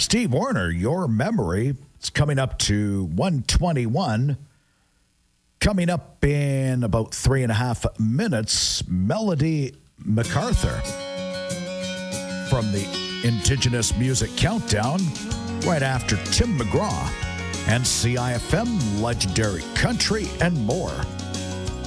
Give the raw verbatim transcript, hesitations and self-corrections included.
Steve Warner, Your Memory. It's coming up to one twenty-one. Coming up in about three and a half minutes, Melody MacArthur from the Indigenous Music Countdown, right after Tim McGraw and C I F M, Legendary Country, and more.